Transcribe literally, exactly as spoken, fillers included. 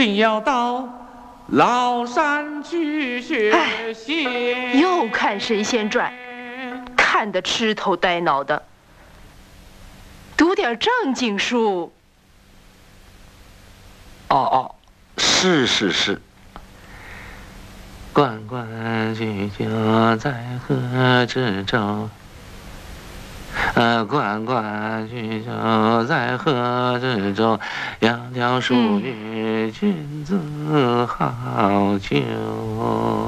定要到崂山去学习。 又看神仙传，看得痴头呆脑的。读点正经书。 哦哦，是是是。关关雎鸠，在河之洲。呃，关关雎鸠，在河之洲。窈窕淑女，君子好逑。